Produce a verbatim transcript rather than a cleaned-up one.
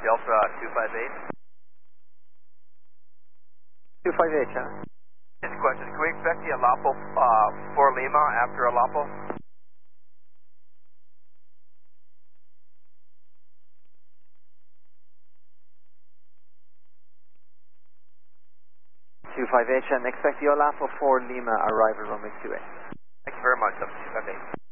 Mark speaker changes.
Speaker 1: Delta two five eight.
Speaker 2: two five eight, huh?
Speaker 1: Just a question, can we expect the Alapo uh, for Lima after Alapo?
Speaker 2: two five eight, and expect the Olapo for Lima arrival runway two eight.
Speaker 1: Thank you very much, two five eight.